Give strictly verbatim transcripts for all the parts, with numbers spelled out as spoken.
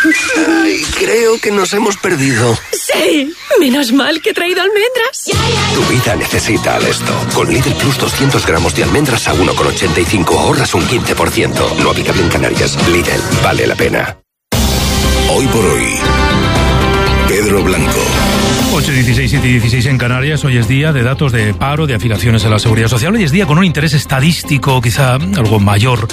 Ay, creo que nos hemos perdido. ¡Sí! Menos mal que he traído almendras. Tu vida necesita Alesto. Con Lidl Plus doscientos gramos de almendras a uno con ochenta y cinco ahorras un quince por ciento. No aplicable en Canarias. Lidl, vale la pena. Hoy por hoy, Pedro Blanco. ocho dieciséis, siete dieciséis en Canarias. Hoy es día de datos de paro, de afiliaciones a la Seguridad Social. Hoy es día con un interés estadístico quizá algo mayor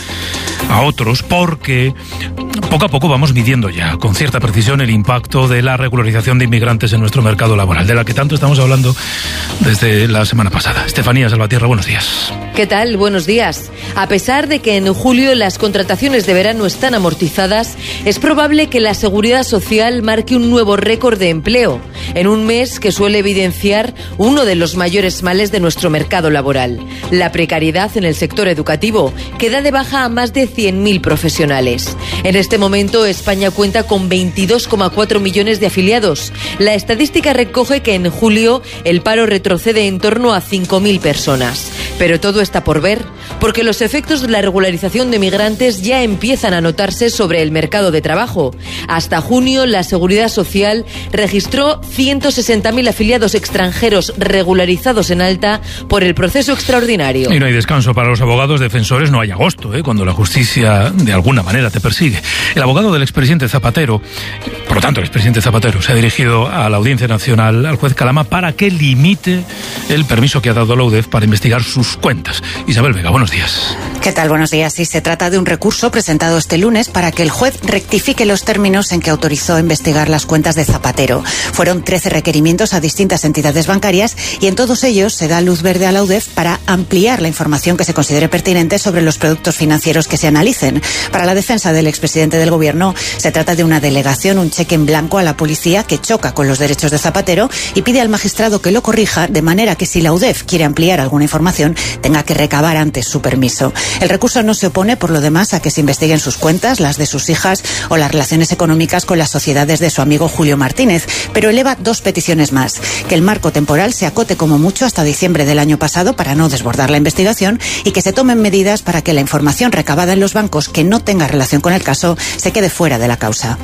a otros, porque poco a poco vamos midiendo ya con cierta precisión el impacto de la regularización de inmigrantes en nuestro mercado laboral, de la que tanto estamos hablando desde la semana pasada. Estefanía Salvatierra, buenos días. ¿Qué tal? Buenos días. A pesar de que en julio las contrataciones de verano están amortizadas, es probable que la Seguridad Social marque un nuevo récord de empleo, en un mes que suele evidenciar uno de los mayores males de nuestro mercado laboral, la precariedad en el sector educativo, que da de baja a más de cien mil profesionales. En este momento, España cuenta con veintidós coma cuatro millones de afiliados. La estadística recoge que en julio el paro retrocede en torno a cinco mil personas. Pero todo está por ver, porque los efectos de la regularización de migrantes ya empiezan a notarse sobre el mercado de trabajo. Hasta junio, la Seguridad Social registró ciento sesenta mil afiliados extranjeros regularizados en alta por el proceso extraordinario. Y no hay descanso para los abogados defensores, no hay agosto, ¿eh? Cuando la justicia de alguna manera te persigue. El abogado del expresidente Zapatero, por lo tanto el expresidente Zapatero, se ha dirigido a la Audiencia Nacional, al juez Calama, para que limite el permiso que ha dado la U D E F para investigar sus cuentas. Isabel Vega, buenos días. ¿Qué tal? Buenos días. Sí, se trata de un recurso presentado este lunes para que el juez rectifique los términos en que autorizó investigar las cuentas de Zapatero. Fueron trece requerimientos a distintas entidades bancarias y en todos ellos se da luz verde a la U D E F para ampliar la información que se considere pertinente sobre los productos financieros que se analicen. Para la defensa del expresidente del Gobierno, se trata de una delegación, un cheque en blanco a la policía que choca con los derechos de Zapatero y pide al magistrado que lo corrija, de manera que si la U D E F quiere ampliar alguna información, tenga que recabar antes su permiso. El recurso no se opone, por lo demás, a que se investiguen sus cuentas, las de sus hijas o las relaciones económicas con las sociedades de su amigo Julio Martínez, pero eleva dos peticiones más: que el marco temporal se acote como mucho hasta diciembre del año pasado para no desbordar la investigación y que se tomen medidas para que la información recabada en los bancos que no tenga relación con el caso se quede fuera de la causa.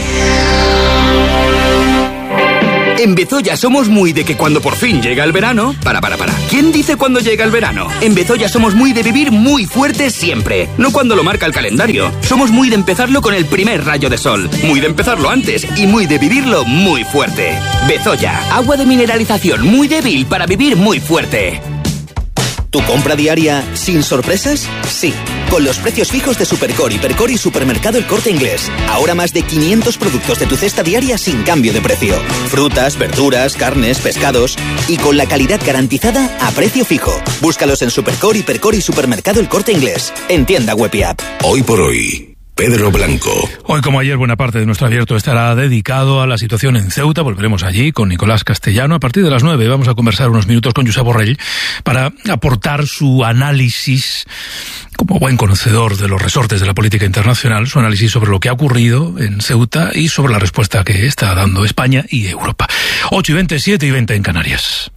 En Bezoya somos muy de que cuando por fin llega el verano... Para, para, para. ¿Quién dice cuando llega el verano? En Bezoya somos muy de vivir muy fuerte siempre. No cuando lo marca el calendario. Somos muy de empezarlo con el primer rayo de sol. Muy de empezarlo antes y muy de vivirlo muy fuerte. Bezoya, agua de mineralización muy débil para vivir muy fuerte. ¿Tu compra diaria sin sorpresas? Sí, con los precios fijos de Supercore, Hipercore y Supermercado El Corte Inglés. Ahora más de quinientos productos de tu cesta diaria sin cambio de precio. Frutas, verduras, carnes, pescados y con la calidad garantizada a precio fijo. Búscalos en Supercore, Hipercore y Supermercado El Corte Inglés. En tienda web y app. Hoy por hoy, Pedro Blanco. Hoy, como ayer, buena parte de nuestro abierto estará dedicado a la situación en Ceuta. Volveremos allí con Nicolás Castellano. A partir de las nueve vamos a conversar unos minutos con Josep Borrell para aportar su análisis, como buen conocedor de los resortes de la política internacional, su análisis sobre lo que ha ocurrido en Ceuta y sobre la respuesta que está dando España y Europa. ocho y veinte, siete y veinte en Canarias.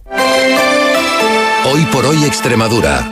Hoy por hoy Extremadura.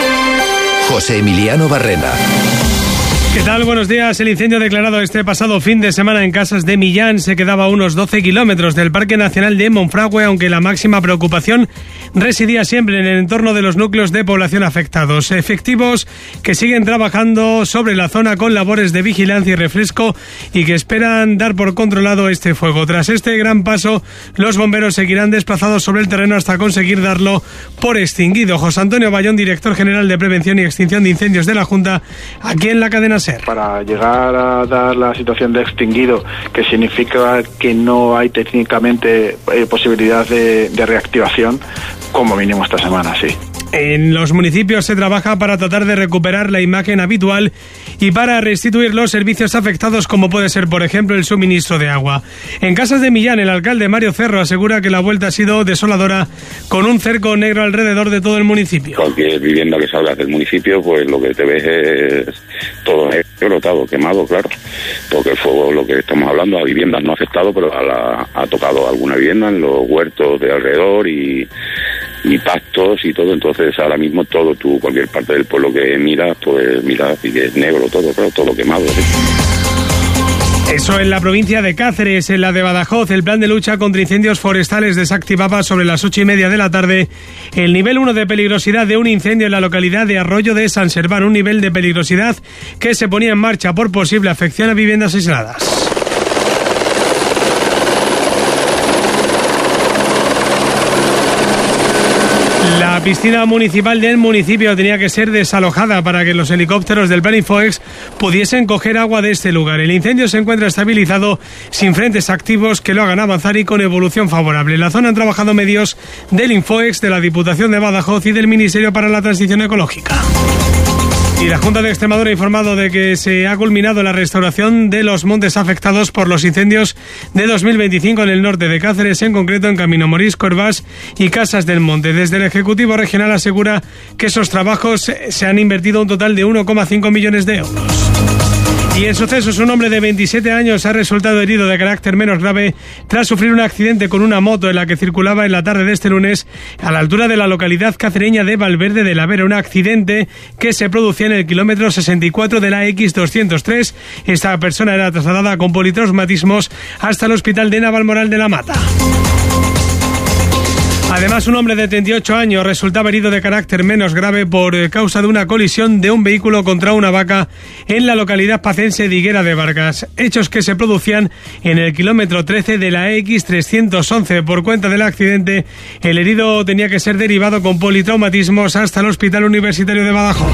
José Emiliano Barrena. ¿Qué tal? Buenos días. El incendio declarado este pasado fin de semana en Casas de Millán se quedaba a unos doce kilómetros del Parque Nacional de Monfragüe, aunque la máxima preocupación residía siempre en el entorno de los núcleos de población afectados. Efectivos que siguen trabajando sobre la zona con labores de vigilancia y refresco y que esperan dar por controlado este fuego. Tras este gran paso, los bomberos seguirán desplazados sobre el terreno hasta conseguir darlo por extinguido. José Antonio Bayón, director general de Prevención y Extinción de Incendios de la Junta, aquí en la cadena SER. Para llegar a dar la situación de extinguido, que significa que no hay técnicamente eh, posibilidad de, de reactivación, como mínimo esta semana, sí. En los municipios se trabaja para tratar de recuperar la imagen habitual y para restituir los servicios afectados, como puede ser, por ejemplo, el suministro de agua. En Casas de Millán, el alcalde Mario Cerro asegura que la vuelta ha sido desoladora, con un cerco negro alrededor de todo el municipio. Cualquier vivienda que salgas del municipio, pues lo que te ves es todo negro, todo quemado, claro, porque el fuego, lo que estamos hablando, a viviendas no ha afectado, pero a la, ha tocado alguna vivienda en los huertos de alrededor y y pastos y todo. Entonces ahora mismo todo, tú, cualquier parte del pueblo que miras, pues miras y que es negro todo, claro, todo quemado, ¿sí? Eso en la provincia de Cáceres. En la de Badajoz, el plan de lucha contra incendios forestales desactivaba sobre las ocho y media de la tarde el nivel uno de peligrosidad de un incendio en la localidad de Arroyo de San Serván, un nivel de peligrosidad que se ponía en marcha por posible afección a viviendas aisladas. La piscina municipal del municipio tenía que ser desalojada para que los helicópteros del Plan Infoex pudiesen coger agua de este lugar. El incendio se encuentra estabilizado, sin frentes activos que lo hagan avanzar y con evolución favorable. En la zona han trabajado medios del Infoex, de la Diputación de Badajoz y del Ministerio para la Transición Ecológica. Y la Junta de Extremadura ha informado de que se ha culminado la restauración de los montes afectados por los incendios de dos mil veinticinco en el norte de Cáceres, en concreto en Camino Morisco, Herbás y Casas del Monte. Desde el Ejecutivo Regional asegura que esos trabajos se han invertido un total de uno coma cinco millones de euros. Y en sucesos, un hombre de veintisiete años ha resultado herido de carácter menos grave tras sufrir un accidente con una moto en la que circulaba en la tarde de este lunes a la altura de la localidad cacereña de Valverde de la Vera. Un accidente que se producía en el kilómetro sesenta y cuatro de la equis doscientos tres. Esta persona era trasladada con politraumatismos hasta el hospital de Navalmoral de la Mata. Además, un hombre de treinta y ocho años resultaba herido de carácter menos grave por causa de una colisión de un vehículo contra una vaca en la localidad pacense de Higuera de Vargas. Hechos que se producían en el kilómetro trece de la equis trescientos once. Por cuenta del accidente, el herido tenía que ser derivado con politraumatismos hasta el Hospital Universitario de Badajoz.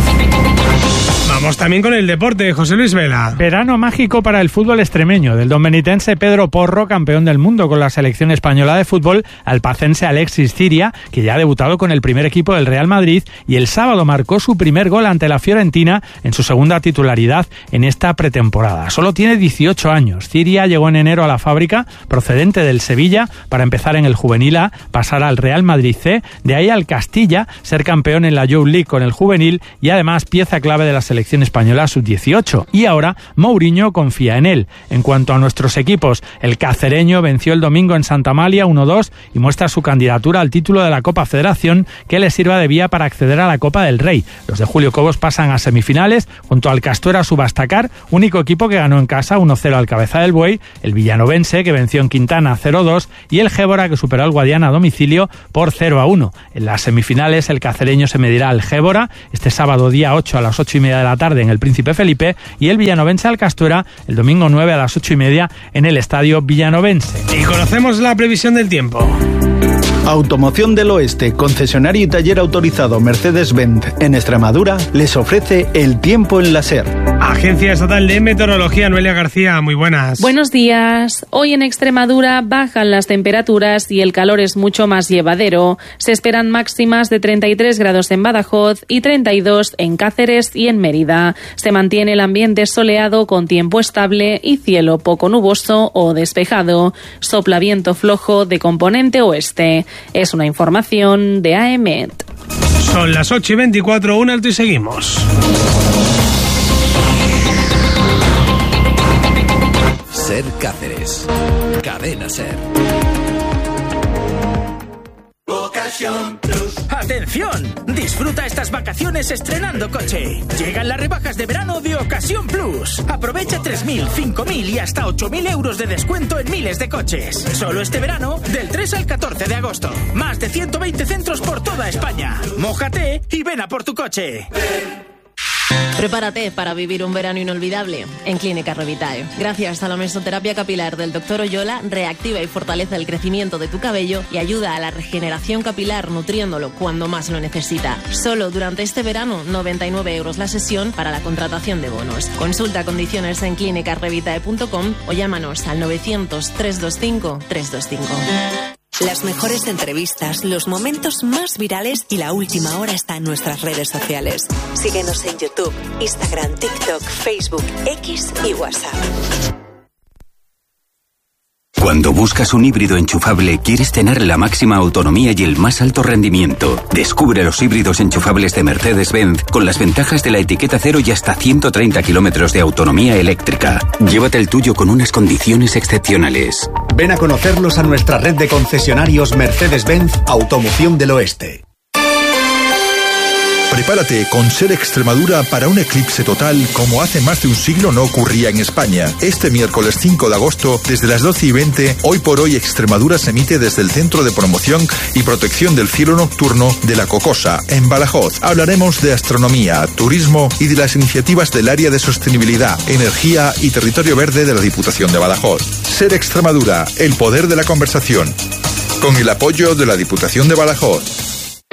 Vamos también con el deporte, José Luis Vela. Verano mágico para el fútbol extremeño. Del dominiquense Pedro Porro, campeón del mundo con la selección española de fútbol, al pacense Alexis Ciria, que ya ha debutado con el primer equipo del Real Madrid y el sábado marcó su primer gol ante la Fiorentina en su segunda titularidad en esta pretemporada. Solo tiene dieciocho años. Ciria llegó en enero a la fábrica, procedente del Sevilla, para empezar en el Juvenil A, pasar al Real Madrid C, de ahí al Castilla, ser campeón en la Youth League con el juvenil y además pieza clave de la selección española sub dieciocho, y ahora Mourinho confía en él. En cuanto a nuestros equipos, el cacereño venció el domingo en Santa Amalia uno dos y muestra su candidatura al título de la Copa Federación, que le sirva de vía para acceder a la Copa del Rey. Los de Julio Cobos pasan a semifinales junto al Castuera Subastacar, único equipo que ganó en casa uno cero al Cabeza del Buey, el villanovense que venció en Quintana cero dos y el Gébora que superó al Guadiana a domicilio por cero a uno. En las semifinales el cacereño se medirá al Gébora este sábado día ocho a las ocho y media de la tarde en el Príncipe Felipe y el villanovense al Castuera el domingo nueve a las ocho y media en el Estadio Villanovense. Y conocemos la previsión del tiempo. Automoción del Oeste, concesionario y taller autorizado Mercedes-Benz en Extremadura, les ofrece el tiempo en la SER. Agencia Estatal de Meteorología, Noelia García, muy buenas. Buenos días. Hoy en Extremadura bajan las temperaturas y el calor es mucho más llevadero. Se esperan máximas de treinta y tres grados en Badajoz y treinta y dos en Cáceres y en Mérida. Se mantiene el ambiente soleado con tiempo estable y cielo poco nuboso o despejado. Sopla viento flojo de componente oeste. Es una información de A E M E T. Son las ocho y veinticuatro, un alto y seguimos. SER Cáceres. Cadena SER. ¡Atención! Disfruta estas vacaciones estrenando coche. Llegan las rebajas de verano de Ocasión Plus. Aprovecha tres mil, cinco mil y hasta ocho mil euros de descuento en miles de coches. Solo este verano, del tres al catorce de agosto. Más de ciento veinte centros por toda España. Mójate y ven a por tu coche. Prepárate para vivir un verano inolvidable en Clínica Revitae. Gracias a la mesoterapia capilar del doctor Oyola, reactiva y fortalece el crecimiento de tu cabello y ayuda a la regeneración capilar nutriéndolo cuando más lo necesita. Solo durante este verano, noventa y nueve euros la sesión para la contratación de bonos. Consulta condiciones en clínica revitae punto com o llámanos al novecientos, trescientos veinticinco, trescientos veinticinco. Las mejores entrevistas, los momentos más virales y la última hora está en nuestras redes sociales. Síguenos en YouTube, Instagram, TikTok, Facebook, X y WhatsApp. Cuando buscas un híbrido enchufable, quieres tener la máxima autonomía y el más alto rendimiento. Descubre los híbridos enchufables de Mercedes-Benz con las ventajas de la etiqueta cero y hasta ciento treinta kilómetros de autonomía eléctrica. Llévate el tuyo con unas condiciones excepcionales. Ven a conocerlos a nuestra red de concesionarios Mercedes-Benz Automoción del Oeste. Prepárate con SER Extremadura para un eclipse total como hace más de un siglo no ocurría en España. Este miércoles cinco de agosto, desde las doce y veinte, Hoy por Hoy Extremadura se emite desde el Centro de Promoción y Protección del Cielo Nocturno de La Cocosa, en Badajoz. Hablaremos de astronomía, turismo y de las iniciativas del área de sostenibilidad, energía y territorio verde de la Diputación de Badajoz. SER Extremadura, el poder de la conversación. Con el apoyo de la Diputación de Badajoz.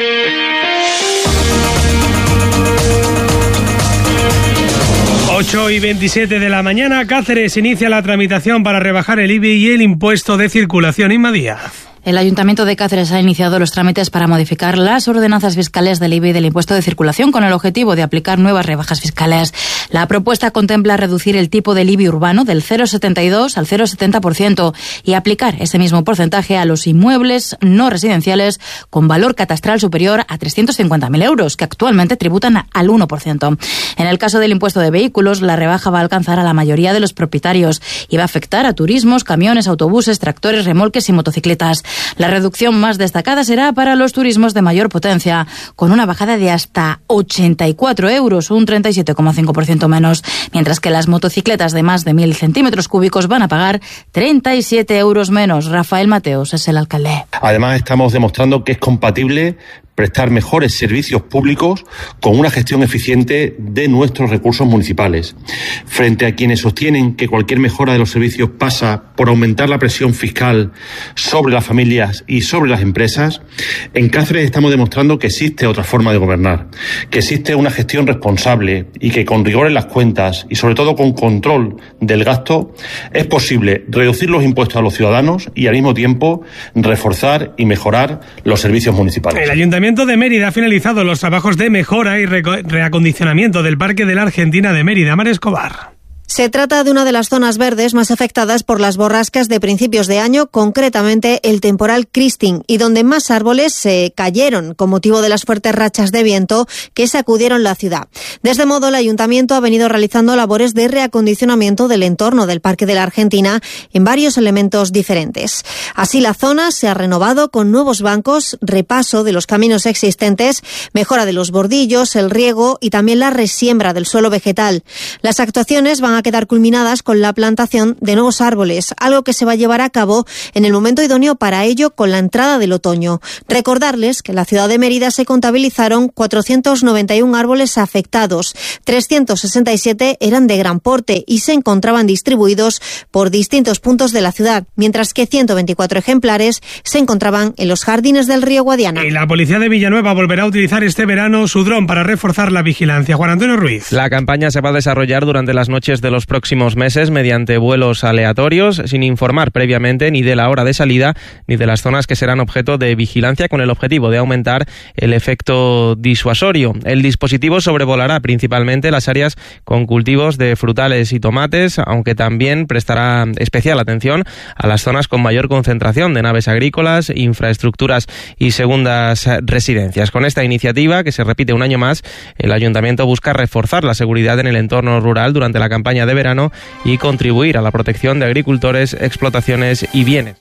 ocho y veintisiete de la mañana, Cáceres inicia la tramitación para rebajar el I B I y el impuesto de circulación. Inma Díaz. El Ayuntamiento de Cáceres ha iniciado los trámites para modificar las ordenanzas fiscales del I B I y del impuesto de circulación con el objetivo de aplicar nuevas rebajas fiscales. La propuesta contempla reducir el tipo del I B I urbano del cero coma setenta y dos al cero coma setenta por ciento y aplicar ese mismo porcentaje a los inmuebles no residenciales con valor catastral superior a trescientos cincuenta mil euros, que actualmente tributan al uno por ciento. En el caso del impuesto de vehículos, la rebaja va a alcanzar a la mayoría de los propietarios y va a afectar a turismos, camiones, autobuses, tractores, remolques y motocicletas. La reducción más destacada será para los turismos de mayor potencia, con una bajada de hasta ochenta y cuatro euros, un treinta y siete coma cinco por ciento menos, mientras que las motocicletas de más de mil centímetros cúbicos van a pagar treinta y siete euros menos. Rafael Mateos es el alcalde. Además, estamos demostrando que es compatible prestar mejores servicios públicos con una gestión eficiente de nuestros recursos municipales. Frente a quienes sostienen que cualquier mejora de los servicios pasa por aumentar la presión fiscal sobre las familias y sobre las empresas, en Cáceres estamos demostrando que existe otra forma de gobernar, que existe una gestión responsable y que con rigor en las cuentas y sobre todo con control del gasto es posible reducir los impuestos a los ciudadanos y al mismo tiempo reforzar y mejorar los servicios municipales. El Ayuntamiento de Mérida ha finalizado los trabajos de mejora y reacondicionamiento del Parque de la Argentina de Mérida. Mar Escobar. Se trata de una de las zonas verdes más afectadas por las borrascas de principios de año, concretamente el temporal Kristin, y donde más árboles se cayeron con motivo de las fuertes rachas de viento que sacudieron la ciudad. De este modo, el Ayuntamiento ha venido realizando labores de reacondicionamiento del entorno del Parque de la Argentina en varios elementos diferentes. Así, la zona se ha renovado con nuevos bancos, repaso de los caminos existentes, mejora de los bordillos, el riego y también la resiembra del suelo vegetal. Las actuaciones van a quedar culminadas con la plantación de nuevos árboles, algo que se va a llevar a cabo en el momento idóneo para ello con la entrada del otoño. Recordarles que en la ciudad de Mérida se contabilizaron cuatrocientos noventa y uno árboles afectados, trescientos sesenta y siete eran de gran porte y se encontraban distribuidos por distintos puntos de la ciudad, mientras que ciento veinticuatro ejemplares se encontraban en los jardines del río Guadiana. Y la policía de Villanueva volverá a utilizar este verano su dron para reforzar la vigilancia. Juan Antonio Ruiz. La campaña se va a desarrollar durante las noches de los próximos meses mediante vuelos aleatorios, sin informar previamente ni de la hora de salida ni de las zonas que serán objeto de vigilancia, con el objetivo de aumentar el efecto disuasorio. El dispositivo sobrevolará principalmente las áreas con cultivos de frutales y tomates, aunque también prestará especial atención a las zonas con mayor concentración de naves agrícolas, infraestructuras y segundas residencias. Con esta iniciativa, que se repite un año más, el Ayuntamiento busca reforzar la seguridad en el entorno rural durante la campaña de verano y contribuir a la protección de agricultores, explotaciones y bienes.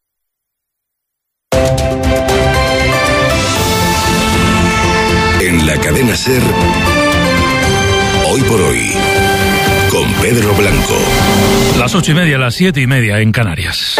En la cadena SER, Hoy por Hoy, con Pedro Blanco. Las ocho y media, las siete y media en Canarias.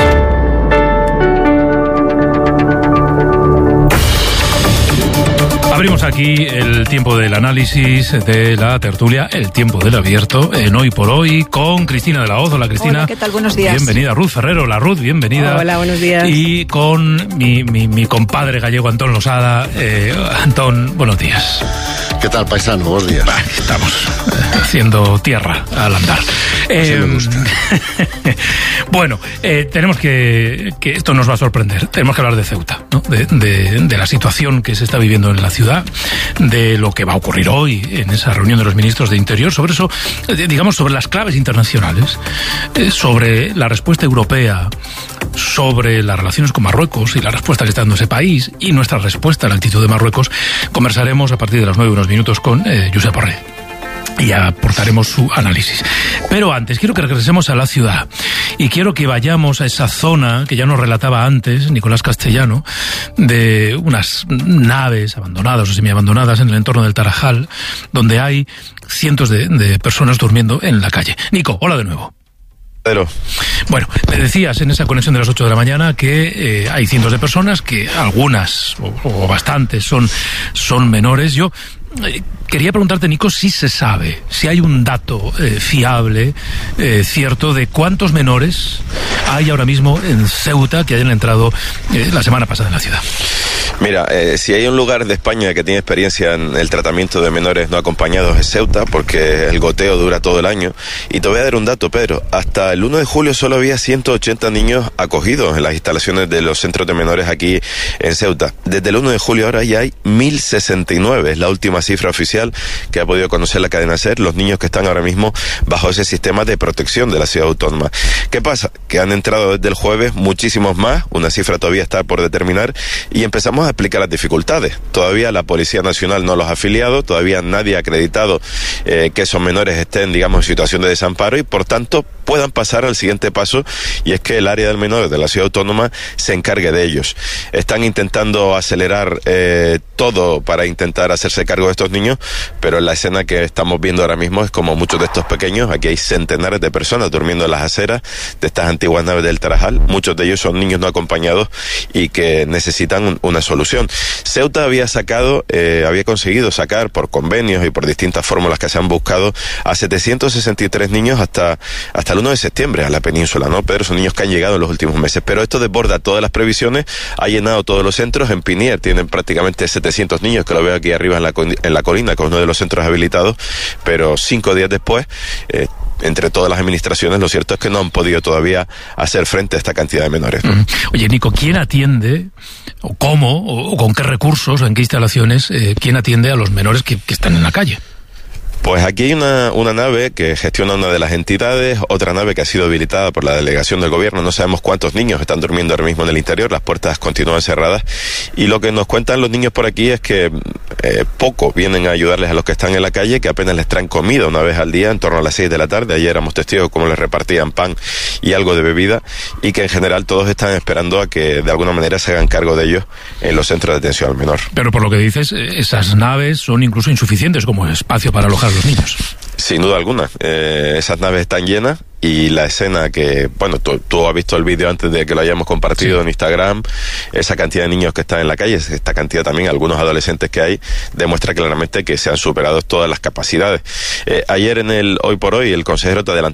Abrimos aquí el tiempo del análisis, de la tertulia, el tiempo del abierto, en Hoy por Hoy, con Cristina de la Hoz. Hola, Cristina. Hola, ¿qué tal? Buenos días. Bienvenida. Ruth Ferrero. La Ruth, bienvenida. Hola, buenos días. Y con mi, mi, mi compadre gallego Antón Losada. Eh, Antón, buenos días. ¿Qué tal, paisano? Buenos días. Bah, estamos haciendo tierra al andar. Eh, me gusta. Bueno, eh, tenemos que, que... Esto nos va a sorprender. Tenemos que hablar de Ceuta, ¿no? De, de, de la situación que se está viviendo en la ciudad, de lo que va a ocurrir hoy en esa reunión de los ministros de Interior, sobre eso, digamos, sobre las claves internacionales, eh, sobre la respuesta europea, sobre las relaciones con Marruecos y la respuesta que está dando ese país y nuestra respuesta a la actitud de Marruecos. Conversaremos a partir de las nueve unos minutos con eh, Josep Borrell y aportaremos su análisis. Pero antes, quiero que regresemos a la ciudad y quiero que vayamos a esa zona que ya nos relataba antes Nicolás Castellano, de unas naves abandonadas o semiabandonadas en el entorno del Tarajal, donde hay cientos de, de personas durmiendo en la calle. Nico, hola de nuevo. Pero... Bueno, me decías en esa conexión de las ocho de la mañana que eh, hay cientos de personas, que algunas o, o bastantes son, son menores. Yo eh, quería preguntarte, Nico, si se sabe, si hay un dato eh, fiable, eh, cierto, de cuántos menores hay ahora mismo en Ceuta que hayan entrado eh, la semana pasada en la ciudad. Mira, eh, si hay un lugar de España que tiene experiencia en el tratamiento de menores no acompañados es Ceuta, porque el goteo dura todo el año. Y te voy a dar un dato, Pedro. Hasta el uno de julio solo había ciento ochenta niños acogidos en las instalaciones de los centros de menores aquí en Ceuta. Desde el uno de julio ahora ya hay mil sesenta y nueve, es la última cifra oficial que ha podido conocer la cadena SER, los niños que están ahora mismo bajo ese sistema de protección de la ciudad autónoma. ¿Qué pasa? Que han entrado desde el jueves muchísimos más, una cifra todavía está por determinar, y empezamos a explicar las dificultades. Todavía la Policía Nacional no los ha afiliado, todavía nadie ha acreditado eh, que esos menores estén, digamos, en situación de desamparo y por tanto puedan pasar al siguiente paso, y es que el área del menor de la ciudad autónoma se encargue de ellos. Están intentando acelerar eh, todo para intentar hacerse cargo de estos niños, pero la escena que estamos viendo ahora mismo es como muchos de estos pequeños. Aquí hay centenares de personas durmiendo en las aceras de estas antiguas naves del Tarajal. Muchos de ellos son niños no acompañados y que necesitan un, una solución. Ceuta había sacado, eh, había conseguido sacar por convenios y por distintas fórmulas que se han buscado a setecientos sesenta y tres niños hasta, hasta el uno de septiembre a la península, ¿no? Pero son niños que han llegado en los últimos meses. Pero esto desborda todas las previsiones, ha llenado todos los centros. En Pinier tienen prácticamente setecientos niños, que lo veo aquí arriba en la, en la colina, con uno de los centros habilitados, pero cinco días después, eh, entre todas las administraciones, lo cierto es que no han podido todavía hacer frente a esta cantidad de menores, ¿no? Oye, Nico, ¿quién atiende, o cómo, o, o con qué recursos, o en qué instalaciones, eh, quién atiende a los menores que, que están en la calle? Pues aquí hay una, una nave que gestiona una de las entidades, otra nave que ha sido habilitada por la delegación del gobierno. No sabemos cuántos niños están durmiendo ahora mismo en el interior, las puertas continúan cerradas, y lo que nos cuentan los niños por aquí es que eh, poco vienen a ayudarles a los que están en la calle, que apenas les traen comida una vez al día, en torno a las seis de la tarde. Ayer éramos testigos de cómo les repartían pan y algo de bebida, y que en general todos están esperando a que de alguna manera se hagan cargo de ellos en los centros de atención al menor. Pero por lo que dices, esas naves son incluso insuficientes como espacio para alojar a los niños. Sin duda alguna, eh, esas naves están llenas, y la escena que, bueno, tú, tú has visto el vídeo antes de que lo hayamos compartido, sí, en Instagram, esa cantidad de niños que están en la calle, esta cantidad también, algunos adolescentes que hay, demuestra claramente que se han superado todas las capacidades. Eh, ayer en el Hoy por Hoy, el consejero te adelantó